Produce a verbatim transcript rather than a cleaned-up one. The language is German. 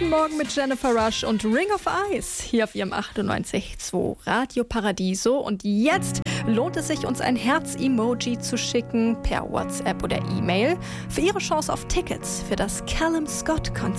Guten Morgen mit Jennifer Rush und Ring of Ice hier auf ihrem achtundneunzig Komma zwei Radio Paradiso. Und jetzt lohnt es sich, uns ein Herz-Emoji zu schicken per WhatsApp oder E-Mail für Ihre Chance auf Tickets für das Callum Scott-Konzert.